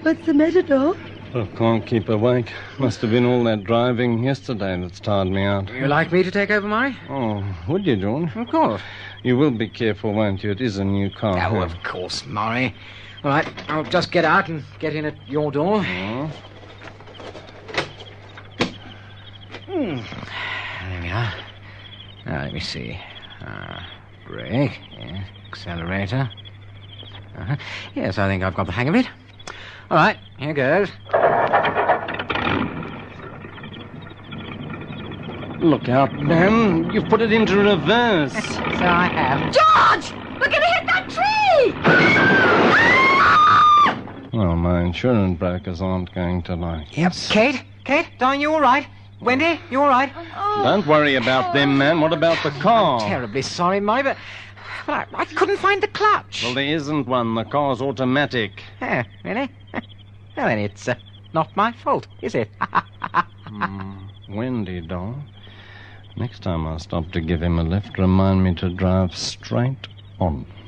What's the matter, Doc? I can't keep awake. Must have been all that driving yesterday that's tired me out. You like me to take over, Murray? Oh, would you, George? Of course. You will be careful, won't you? It is a new car. Oh, of course, Murray. All right, I'll just get out and get in at your door. Oh. There we are. Now, let me see. Brake. Yes. Accelerator. Yes, I think I've got the hang of it. All right, here goes. Look out, man. You've put it into reverse. So I have. George! We're going to hit that tree! Well, my insurance brokers aren't going to like Yep. Kate, darling, you all right? Wendy, you all right? Don't worry about them, man. What about the car? Terribly sorry, Murray, but I couldn't find the clutch. Well, there isn't one. The car's automatic. Oh, really? Well, then it's not my fault, is it? Wendy, doll. Next time I stop to give him a lift, remind me to drive straight on.